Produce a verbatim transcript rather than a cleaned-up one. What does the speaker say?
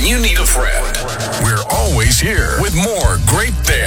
you need a friend. We're always here with more great things.